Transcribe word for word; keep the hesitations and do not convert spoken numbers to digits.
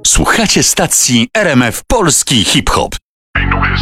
Słuchacie stacji R M F Polski Hip Hop. Ain't no